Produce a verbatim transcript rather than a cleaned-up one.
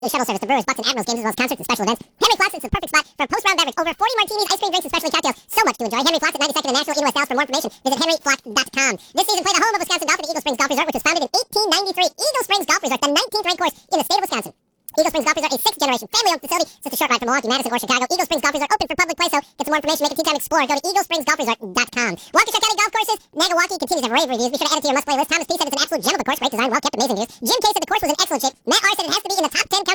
shuttle service to Brewers, Bucks, and Admirals games, as well as concerts and special events. Henry Flotsam is the perfect spot for a post-round beverage. Over forty martinis, ice cream drinks, and specialty cocktails. So much to enjoy. Henry Flotsam, ninety-second and National, in West Dallas. For more information, visit henry flots dot com. This season, play the home of Wisconsin golf at the Eagle Springs Golf Resort, which was founded in eighteen ninety-three. Eagle Springs Golf Resort, the nineteenth ranked course in the state of Wisconsin. Eagle Springs Golf Resort, a sixth-generation, family-owned facility, just a short ride from Milwaukee, Madison, or Chicago. Eagle Springs Golf Resort, open for public play, so get some more information, make a tee-time explorer. Go to eagle springs golf resort dot com. Waukesha County Golf Courses, Nagawaki continues to have rave reviews. Be sure to add it to your must-play list. Thomas P. said it's an absolute gem of a course, great design, well-kept, amazing views. Jim K. said the course was in excellent shape. Matt R. said it has to be in the top ten county